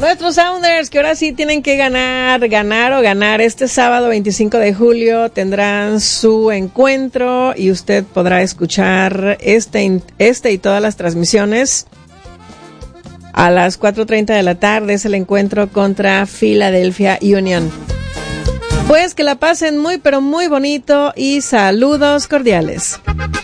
Nuestros Sounders, que ahora sí tienen que ganar. Este sábado 25 de julio tendrán su encuentro y usted podrá escuchar este y todas las transmisiones. A las 4:30 de la tarde es el encuentro contra Philadelphia Union. Pues que la pasen muy, pero muy bonito y saludos cordiales.